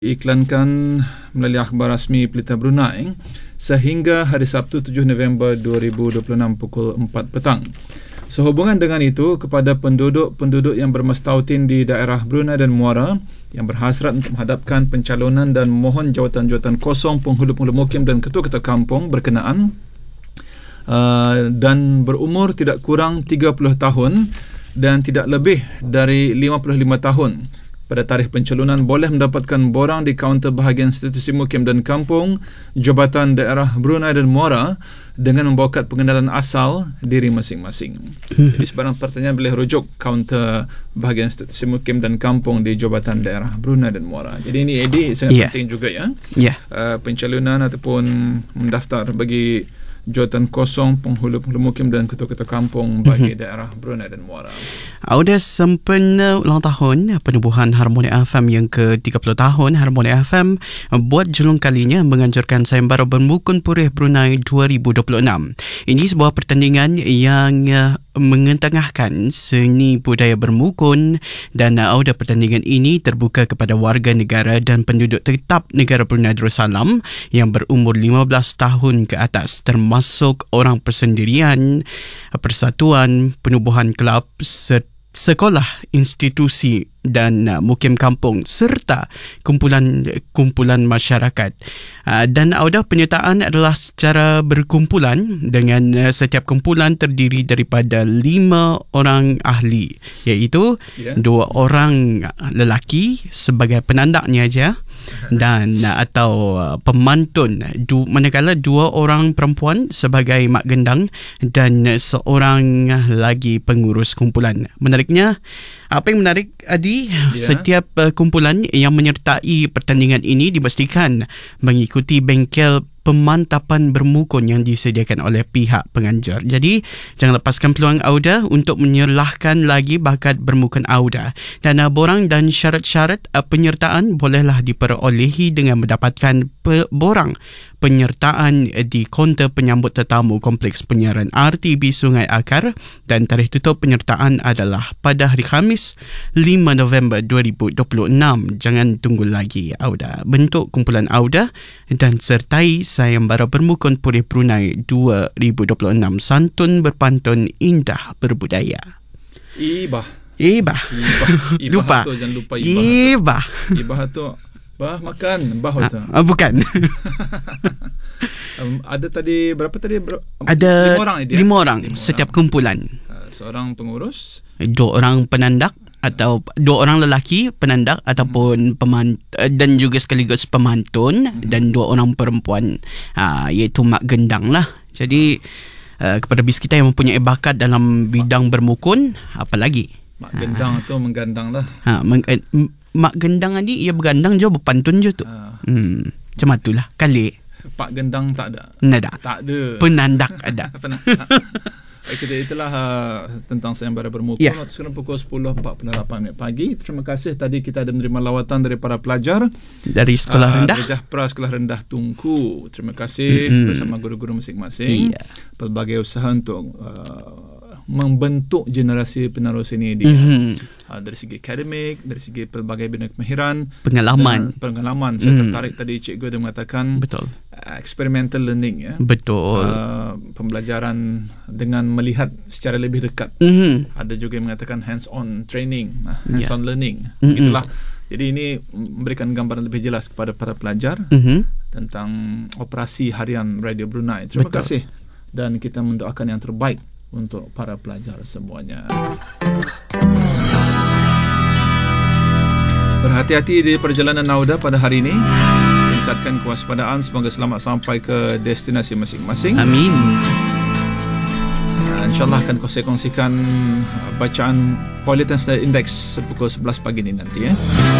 iklankan melalui akhbar rasmi Pelita Brunei sehingga hari Sabtu 7 November 2026 pukul 4 petang. Sehubungan dengan itu, kepada penduduk-penduduk yang bermastautin di daerah Brunei dan Muara yang berhasrat untuk menghadapkan pencalonan dan mohon jawatan-jawatan kosong penghulu-penghulu mukim dan ketua-ketua kampung berkenaan dan berumur tidak kurang 30 tahun dan tidak lebih dari 55 tahun pada tarikh pencalonan boleh mendapatkan borang di kaunter bahagian institusi mukim dan kampung Jabatan Daerah Brunei dan Muara dengan membawa kad pengenalan asal diri masing-masing. Jadi sebarang pertanyaan boleh rujuk kaunter bahagian institusi mukim dan kampung di Jabatan Daerah Brunei dan Muara. Jadi ini Eddie sangat penting juga ya. Pencalonan ataupun mendaftar bagi jawatan kosong penghulu-penghulu mukim dan ketua-ketua kampung bagi daerah Brunei dan Muara. Sudah sempena ulang tahun penubuhan Harmoni FM yang ke-30 tahun. Harmoni FM buat julung kalinya menganjurkan sayembara bermukun Purih Brunei 2026. Ini sebuah pertandingan yang mengetengahkan seni budaya bermukun, dan auda pertandingan ini terbuka kepada warga negara dan penduduk tetap negara Brunei Darussalam yang berumur 15 tahun ke atas, termasuk orang persendirian, persatuan, penubuhan kelab, sekolah, institusi dan mukim kampung serta kumpulan masyarakat. Dan audah penyertaan adalah secara berkumpulan, dengan setiap kumpulan terdiri daripada 5 orang ahli, iaitu 2 orang lelaki sebagai penandaknya aja dan atau pemantun, manakala 2 orang perempuan sebagai mak gendang dan seorang lagi pengurus kumpulan. Menariknya, apa yang menarik, Adi, setiap kumpulan yang menyertai pertandingan ini dipastikan mengikuti bengkel pemantapan bermukun yang disediakan oleh pihak penganjur. Jadi, jangan lepaskan peluang auda untuk menyerlahkan lagi bakat bermukun auda. Dan borang dan syarat-syarat penyertaan bolehlah diperolehi dengan mendapatkan borang penyertaan di kaunter penyambut tetamu Kompleks Penyiaran RTB Sungai Akar, dan tarikh tutup penyertaan adalah pada hari Khamis 5 November 2026. Jangan tunggu lagi, auda. Bentuk kumpulan auda dan sertai sayembara bermukun Purih Brunei 2026. Santun berpantun, indah berbudaya. Ibah. Lupa. Tu, jangan lupa Ibah. Ibah tu makan tu. Bukan. Ada tadi berapa tadi? Ada 5 orang setiap kumpulan. Seorang pengurus, 2 orang penandak atau 2 orang lelaki penandak ataupun dan juga sekaligus pemantun, dan 2 orang perempuan, iaitu mak gendang lah. Jadi kepada bis kita yang mempunyai bakat dalam bidang bermukun, apa lagi? Mak gendang atau menggandang lah. Mak gendang ni ia bergandang je, berpantun je tu. Macam itulah kali. Pak gendang tak ada. Tak ada. Penandak ada. Itulah tentang sayembara bermukun. Sekarang pukul 10.48 pagi. Terima kasih. Tadi kita ada menerima lawatan dari para pelajar dari sekolah rendah, Rejah Pra Sekolah Rendah Tungku. Terima kasih bersama guru-guru masing-masing. Pelbagai usaha untuk membentuk generasi penerus ini dari segi akademik, dari segi pelbagai bidang kemahiran, pengalaman. Saya tertarik tadi cikgu dia mengatakan experimental learning, ya. Betul. Pembelajaran dengan melihat secara lebih dekat. Ada juga yang mengatakan hands-on training, hands-on learning. Itulah. Jadi ini memberikan gambaran lebih jelas kepada para pelajar tentang operasi harian Radio Brunei. Terima kasih, dan kita mendoakan yang terbaik untuk para pelajar semuanya. Berhati-hati di perjalanan auda pada hari ini. Tingkatkan kewaspadaan. Semoga selamat sampai ke destinasi masing-masing. Amin. InsyaAllah akan saya kongsikan bacaan Politan Standard Index pukul 11 pagi ini nanti, ya.